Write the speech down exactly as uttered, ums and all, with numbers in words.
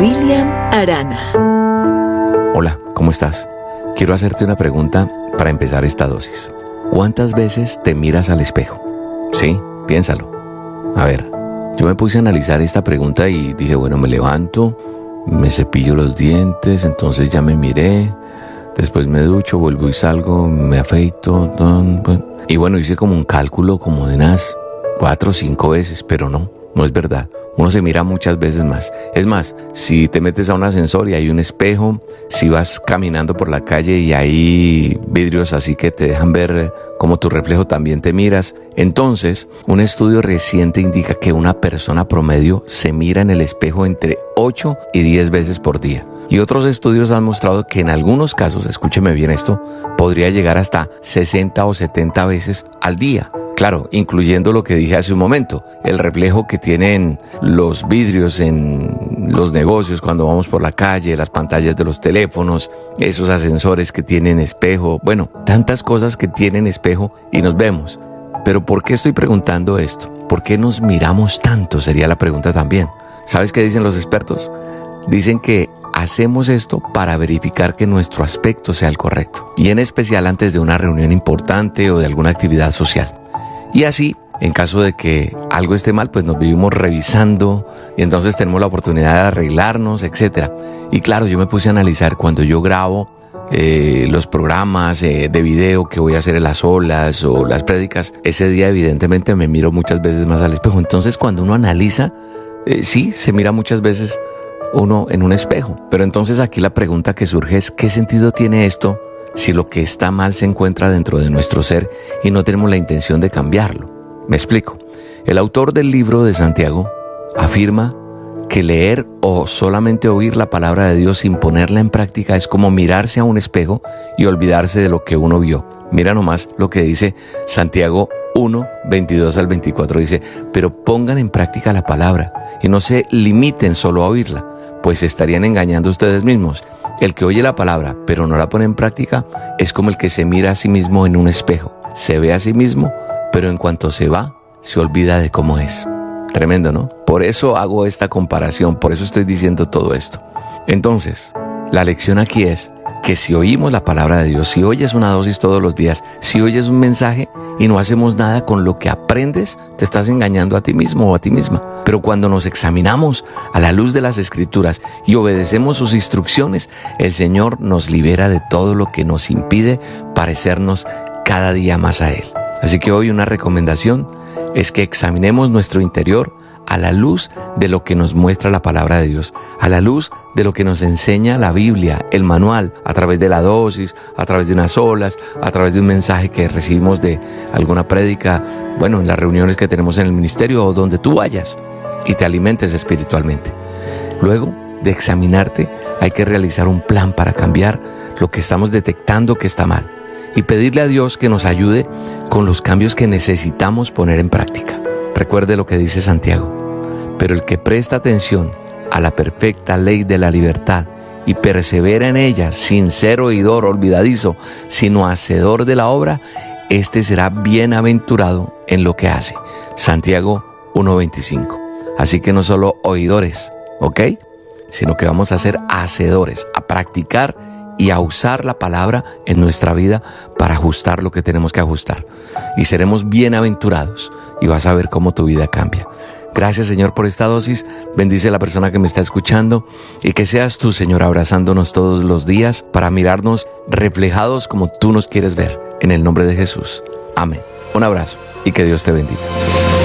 William Arana. Hola, ¿cómo estás? Quiero hacerte una pregunta para empezar esta dosis. ¿Cuántas veces te miras al espejo? Sí, piénsalo. A ver, yo me puse a analizar esta pregunta y dije, bueno, me levanto, me cepillo los dientes, entonces ya me miré, después me ducho, vuelvo y salgo, me afeito, don, don. Y bueno, hice como un cálculo como de unas cuatro o cinco veces, pero no, no es verdad. Uno se mira muchas veces más. Es más, si te metes a un ascensor y hay un espejo, si vas caminando por la calle y hay vidrios así que te dejan ver cómo tu reflejo también te miras, entonces un estudio reciente indica que una persona promedio se mira en el espejo entre ocho y diez veces por día. Y otros estudios han mostrado que en algunos casos, escúcheme bien esto, podría llegar hasta sesenta o setenta veces al día. Claro, incluyendo lo que dije hace un momento, el reflejo que tienen los vidrios en los negocios cuando vamos por la calle, las pantallas de los teléfonos, esos ascensores que tienen espejo, bueno, tantas cosas que tienen espejo y nos vemos. Pero ¿por qué estoy preguntando esto? ¿Por qué nos miramos tanto? Sería la pregunta también. ¿Sabes qué dicen los expertos? Dicen que hacemos esto para verificar que nuestro aspecto sea el correcto, y en especial antes de una reunión importante o de alguna actividad social. Y así, en caso de que algo esté mal, pues nos vivimos revisando y entonces tenemos la oportunidad de arreglarnos, etcétera. Y claro, yo me puse a analizar cuando yo grabo eh, los programas eh, de video que voy a hacer en las olas o las prédicas, ese día evidentemente me miro muchas veces más al espejo. Entonces cuando uno analiza, eh, sí, se mira muchas veces uno en un espejo. Pero entonces aquí la pregunta que surge es, ¿qué sentido tiene esto si lo que está mal se encuentra dentro de nuestro ser y no tenemos la intención de cambiarlo? Me explico. El autor del libro de Santiago afirma que leer o solamente oír la palabra de Dios sin ponerla en práctica es como mirarse a un espejo y olvidarse de lo que uno vio. Mira nomás lo que dice Santiago uno, veintidós al veinticuatro. Dice, pero pongan en práctica la palabra y no se limiten solo a oírla, pues estarían engañando a ustedes mismos. El que oye la palabra pero no la pone en práctica es como el que se mira a sí mismo en un espejo. Se ve a sí mismo, pero en cuanto se va, se olvida de cómo es. Tremendo, ¿no? Por eso hago esta comparación, por eso estoy diciendo todo esto. Entonces, la lección aquí es que si oímos la palabra de Dios, si oyes una dosis todos los días, si oyes un mensaje y no hacemos nada con lo que aprendes, te estás engañando a ti mismo o a ti misma. Pero cuando nos examinamos a la luz de las Escrituras y obedecemos sus instrucciones, el Señor nos libera de todo lo que nos impide parecernos cada día más a Él. Así que hoy una recomendación es que examinemos nuestro interior a la luz de lo que nos muestra la palabra de Dios, a la luz de lo que nos enseña la Biblia, el manual, a través de la dosis, a través de unas olas, a través de un mensaje que recibimos de alguna prédica, bueno, en las reuniones que tenemos en el ministerio o donde tú vayas y te alimentes espiritualmente. Luego de examinarte, hay que realizar un plan para cambiar lo que estamos detectando que está mal y pedirle a Dios que nos ayude con los cambios que necesitamos poner en práctica. Recuerde lo que dice Santiago, pero el que presta atención a la perfecta ley de la libertad y persevera en ella sin ser oidor olvidadizo, sino hacedor de la obra, éste será bienaventurado en lo que hace. Santiago uno veinticinco. Así que no solo oidores, ¿ok? Sino que vamos a ser hacedores, a practicar y a usar la palabra en nuestra vida para ajustar lo que tenemos que ajustar. Y seremos bienaventurados y vas a ver cómo tu vida cambia. Gracias, Señor, por esta dosis. Bendice a la persona que me está escuchando y que seas tú, Señor, abrazándonos todos los días para mirarnos reflejados como tú nos quieres ver. En el nombre de Jesús. Amén. Un abrazo y que Dios te bendiga.